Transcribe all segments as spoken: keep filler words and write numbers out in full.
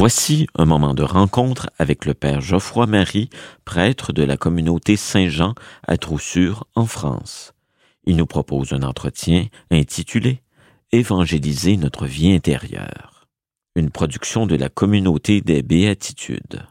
Voici un moment de rencontre avec le Père Geoffroy Marie, prêtre de la communauté Saint-Jean à Troussure, en France. Il nous propose un entretien intitulé « Évangéliser notre vie intérieure », une production de la communauté des Béatitudes.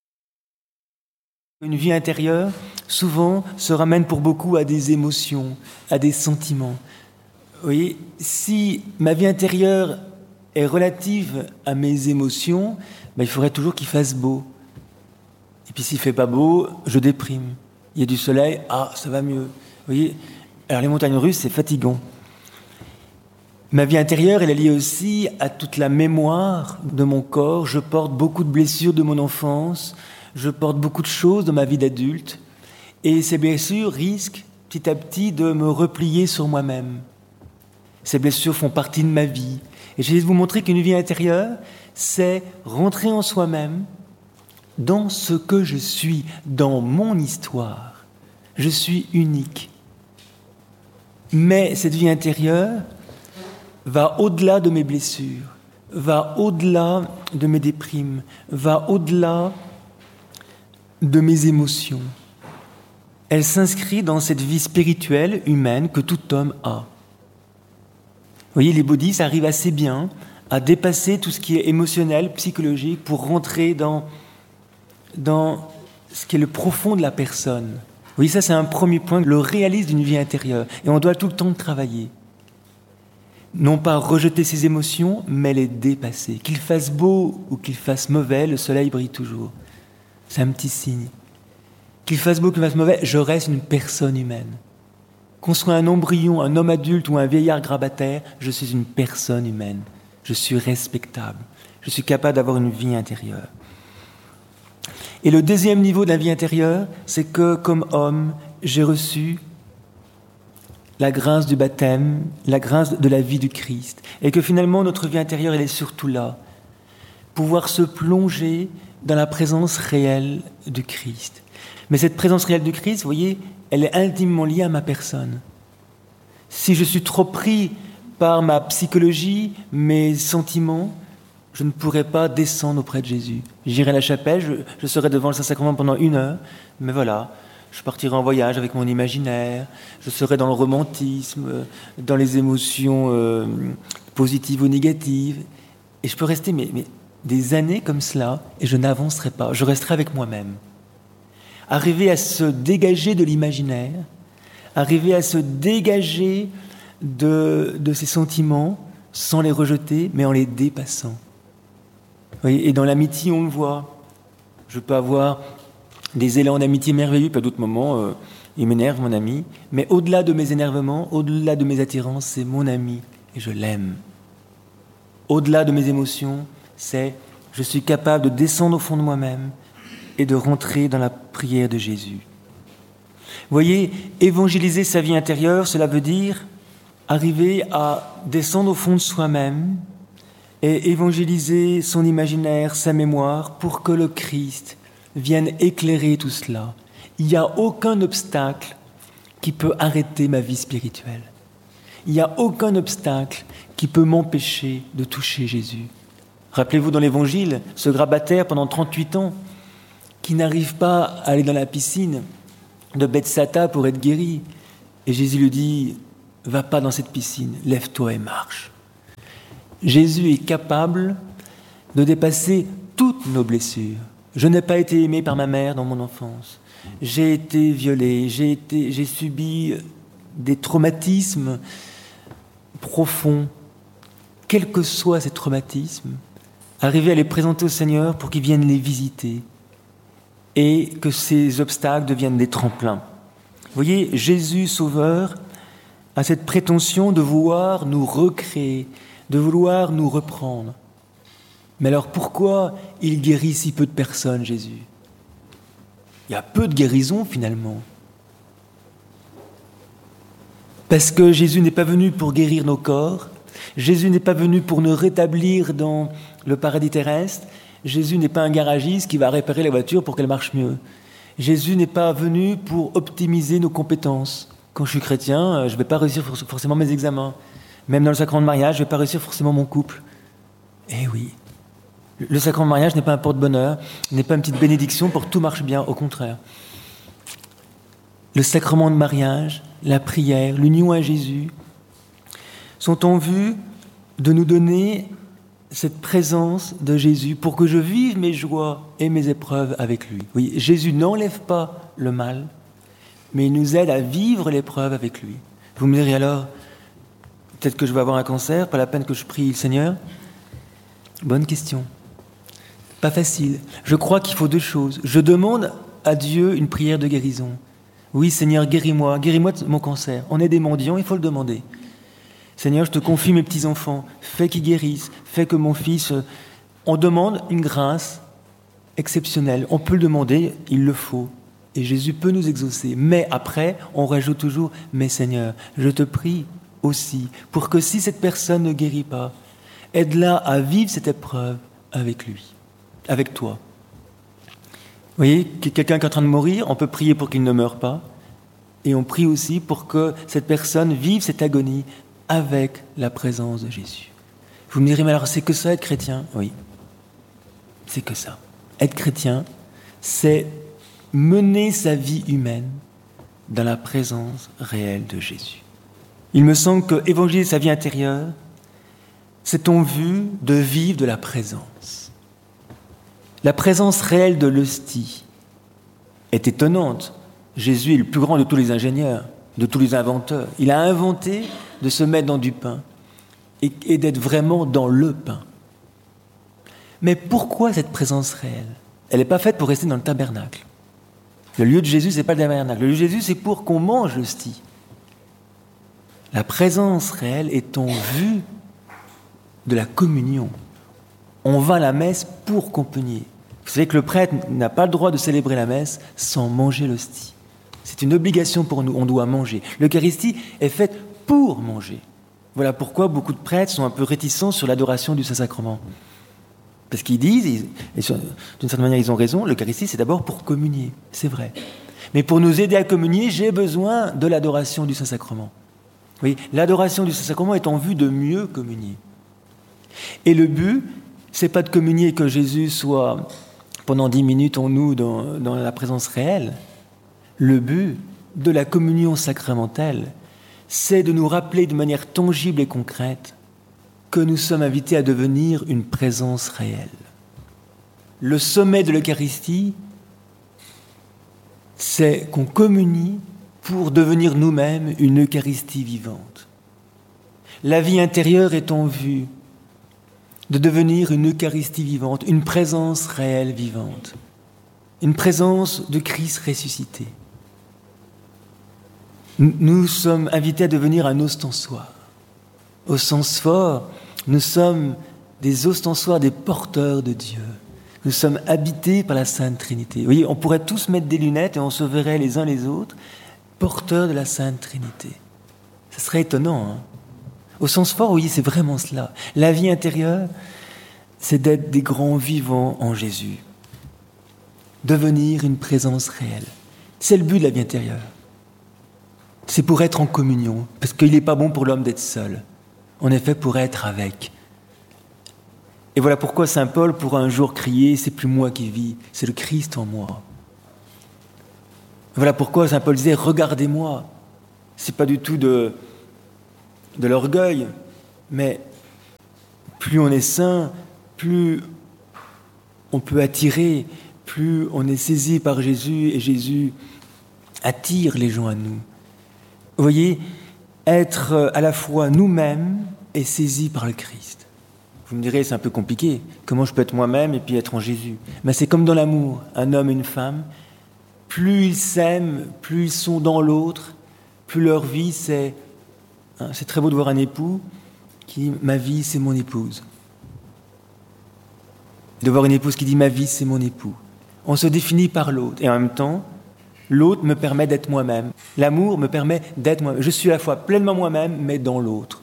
Une vie intérieure, souvent, se ramène pour beaucoup à des émotions, à des sentiments. Vous voyez, si ma vie intérieure est relative à mes émotions, ben, il faudrait toujours qu'il fasse beau. Et puis s'il ne fait pas beau, je déprime. Il y a du soleil, ah, ça va mieux. Vous voyez, alors les montagnes russes, c'est fatigant. Ma vie intérieure, elle est liée aussi à toute la mémoire de mon corps. Je porte beaucoup de blessures de mon enfance. Je porte beaucoup de choses dans ma vie d'adulte. Et ces blessures risquent petit à petit de me replier sur moi-même. Ces blessures font partie de ma vie. Et je vais vous montrer qu'une vie intérieure, c'est rentrer en soi-même dans ce que je suis, dans mon histoire. Je suis unique. Mais cette vie intérieure va au-delà de mes blessures, va au-delà de mes déprimes, va au-delà de mes émotions. Elle s'inscrit dans cette vie spirituelle, humaine, que tout homme a. Vous voyez, les bouddhistes arrivent assez bien à dépasser tout ce qui est émotionnel, psychologique, pour rentrer dans, dans ce qui est le profond de la personne. Vous voyez, ça c'est un premier point, le réalisme d'une vie intérieure. Et on doit tout le temps travailler. Non pas rejeter ses émotions, mais les dépasser. Qu'il fasse beau ou qu'il fasse mauvais, le soleil brille toujours. C'est un petit signe. Qu'il fasse beau ou qu'il fasse mauvais, je reste une personne humaine. Qu'on soit un embryon, un homme adulte ou un vieillard grabataire, je suis une personne humaine. Je suis respectable. Je suis capable d'avoir une vie intérieure. Et le deuxième niveau de la vie intérieure, c'est que, comme homme, j'ai reçu la grâce du baptême, la grâce de la vie du Christ. Et que finalement, notre vie intérieure, elle est surtout là. Pouvoir se plonger dans la présence réelle du Christ. Mais cette présence réelle du Christ, vous voyez, elle est intimement liée à ma personne. Si je suis trop pris par ma psychologie, mes sentiments, je ne pourrai pas descendre auprès de Jésus. J'irai à la chapelle, je, je serai devant le Saint-Sacrement pendant une heure, mais voilà, je partirai en voyage avec mon imaginaire, je serai dans le romantisme, dans les émotions euh, positives ou négatives, et je peux rester mais, mais des années comme cela, et je n'avancerai pas, je resterai avec moi-même. Arriver à se dégager de l'imaginaire, arriver à se dégager de, de ses sentiments sans les rejeter, mais en les dépassant. Vous voyez, et dans l'amitié, on le voit. Je peux avoir des élans d'amitié merveilleux, puis à d'autres moments, euh, il m'énerve, mon ami. Mais au-delà de mes énervements, au-delà de mes attirances, c'est mon ami et je l'aime. Au-delà de mes émotions, c'est je suis capable de descendre au fond de moi-même et de rentrer dans la prière de Jésus. Vous voyez, évangéliser sa vie intérieure, cela veut dire arriver à descendre au fond de soi-même et évangéliser son imaginaire, sa mémoire, pour que le Christ vienne éclairer tout cela. Il n'y a aucun obstacle qui peut arrêter ma vie spirituelle. Il n'y a aucun obstacle qui peut m'empêcher de toucher Jésus. Rappelez-vous dans l'Évangile, ce grabataire pendant trente-huit ans, qui n'arrive pas à aller dans la piscine de Bethsata pour être guéri. Et Jésus lui dit, va pas dans cette piscine, lève-toi et marche. Jésus est capable de dépasser toutes nos blessures. Je n'ai pas été aimé par ma mère dans mon enfance. J'ai été violé, j'ai, été, j'ai subi des traumatismes profonds. Quels que soient ces traumatismes, arriver à les présenter au Seigneur pour qu'il vienne les visiter et que ces obstacles deviennent des tremplins. Vous voyez, Jésus Sauveur a cette prétention de vouloir nous recréer, de vouloir nous reprendre. Mais alors pourquoi il guérit si peu de personnes, Jésus ? Il y a peu de guérisons finalement. Parce que Jésus n'est pas venu pour guérir nos corps, Jésus n'est pas venu pour nous rétablir dans le paradis terrestre, Jésus n'est pas un garagiste qui va réparer la voiture pour qu'elle marche mieux. Jésus n'est pas venu pour optimiser nos compétences. Quand je suis chrétien, je ne vais pas réussir forcément mes examens. Même dans le sacrement de mariage, je ne vais pas réussir forcément mon couple. Eh oui. Le sacrement de mariage n'est pas un porte-bonheur, n'est pas une petite bénédiction pour que tout marche bien, au contraire. Le sacrement de mariage, la prière, l'union à Jésus sont en vue de nous donner cette présence de Jésus pour que je vive mes joies et mes épreuves avec lui. Oui, Jésus n'enlève pas le mal, mais il nous aide à vivre l'épreuve avec lui. Vous me direz alors, peut-être que je vais avoir un cancer, pas la peine que je prie le Seigneur. Bonne question. Pas facile. Je crois qu'il faut deux choses. Je demande à Dieu une prière de guérison. Oui, Seigneur, guéris-moi, guéris-moi de mon cancer. On est des mendiants, il faut le demander. Seigneur, je te confie mes petits-enfants, fais qu'ils guérissent, fais que mon fils... On demande une grâce exceptionnelle. On peut le demander, il le faut. Et Jésus peut nous exaucer. Mais après, on rajoute toujours, mais Seigneur, je te prie aussi, pour que si cette personne ne guérit pas, aide-la à vivre cette épreuve avec lui, avec toi. Vous voyez, quelqu'un qui est en train de mourir, on peut prier pour qu'il ne meure pas, et on prie aussi pour que cette personne vive cette agonie avec la présence de Jésus. Vous me direz, mais alors c'est que ça être chrétien? Oui, c'est que ça. Être chrétien, c'est mener sa vie humaine dans la présence réelle de Jésus. Il me semble que évangéliser sa vie intérieure, c'est en vue de vivre de la présence. La présence réelle de l'hostie est étonnante. Jésus est le plus grand de tous les ingénieurs, de tous les inventeurs. Il a inventé de se mettre dans du pain et, et d'être vraiment dans le pain. Mais pourquoi cette présence réelle? Elle n'est pas faite pour rester dans le tabernacle. Le lieu de Jésus, ce n'est pas le tabernacle. Le lieu de Jésus, c'est pour qu'on mange l'hostie. La présence réelle est en vue de la communion. On va à la messe pour communier. Vous savez que le prêtre n'a pas le droit de célébrer la messe sans manger l'hostie. C'est une obligation pour nous, on doit manger. L'Eucharistie est faite pour manger. Voilà pourquoi beaucoup de prêtres sont un peu réticents sur l'adoration du Saint-Sacrement. Parce qu'ils disent, et d'une certaine manière ils ont raison, l'Eucharistie c'est d'abord pour communier, c'est vrai. Mais pour nous aider à communier, j'ai besoin de l'adoration du Saint-Sacrement. Oui, l'adoration du Saint-Sacrement est en vue de mieux communier. Et le but, c'est pas de communier et que Jésus soit pendant dix minutes en nous dans, dans la présence réelle. Le but de la communion sacramentelle, c'est de nous rappeler de manière tangible et concrète que nous sommes invités à devenir une présence réelle. Le sommet de l'Eucharistie, c'est qu'on communie pour devenir nous-mêmes une Eucharistie vivante. La vie intérieure est en vue de devenir une Eucharistie vivante, une présence réelle vivante, une présence de Christ ressuscité. Nous sommes invités à devenir un ostensoir. Au sens fort, nous sommes des ostensoirs, des porteurs de Dieu. Nous sommes habités par la Sainte Trinité. Vous voyez, on pourrait tous mettre des lunettes et on se verrait les uns les autres porteurs de la Sainte Trinité. Ce serait étonnant, hein? Au sens fort, oui, c'est vraiment cela. La vie intérieure, c'est d'être des grands vivants en Jésus. Devenir une présence réelle. C'est le but de la vie intérieure. C'est pour être en communion, parce qu'il n'est pas bon pour l'homme d'être seul. On est fait pour être avec. Et voilà pourquoi saint Paul pourra un jour crier « C'est plus moi qui vis, c'est le Christ en moi ». Voilà pourquoi saint Paul disait « Regardez-moi ». C'est pas du tout de, de l'orgueil, mais plus on est saint, plus on peut attirer, plus on est saisi par Jésus, et Jésus attire les gens à nous. Vous voyez, être à la fois nous-mêmes et saisi par le Christ. Vous me direz, c'est un peu compliqué. Comment je peux être moi-même et puis être en Jésus? Mais c'est comme dans l'amour, un homme et une femme. Plus ils s'aiment, plus ils sont dans l'autre, plus leur vie, c'est... Hein, c'est très beau de voir un époux qui dit « Ma vie, c'est mon épouse ». De voir une épouse qui dit « Ma vie, c'est mon époux ». On se définit par l'autre. Et en même temps, l'autre me permet d'être moi-même. L'amour me permet d'être moi-même. Je suis à la fois pleinement moi-même, mais dans l'autre.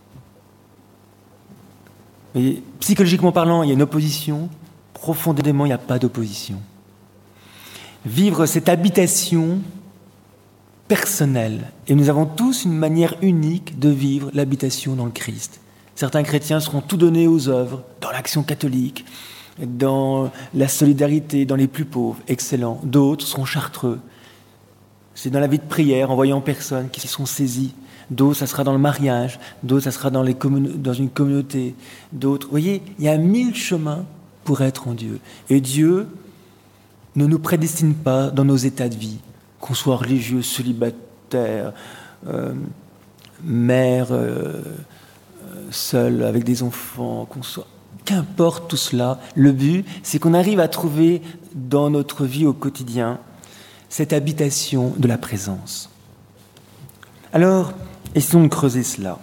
Et psychologiquement parlant, il y a une opposition. Profondément, il n'y a pas d'opposition. Vivre cette habitation personnelle. Et nous avons tous une manière unique de vivre l'habitation dans le Christ. Certains chrétiens seront tout donnés aux œuvres, dans l'action catholique, dans la solidarité, dans les plus pauvres, excellent. D'autres seront chartreux. C'est dans la vie de prière, en voyant personnes qui sont saisies. D'autres, ça sera dans le mariage. D'autres, ça sera dans, les commun- dans une communauté. D'autres, vous voyez, il y a mille chemins pour être en Dieu. Et Dieu ne nous prédestine pas dans nos états de vie, qu'on soit religieux, célibataire, euh, mère, euh, seule, avec des enfants, qu'on soit... Qu'importe tout cela, le but, c'est qu'on arrive à trouver dans notre vie au quotidien cette habitation de la présence. Alors, essayons de creuser cela.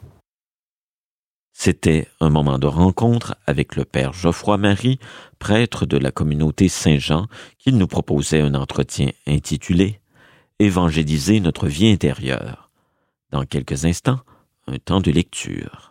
C'était un moment de rencontre avec le père Geoffroy Marie, prêtre de la communauté Saint-Jean, qui nous proposait un entretien intitulé « Évangéliser notre vie intérieure ». Dans quelques instants, un temps de lecture.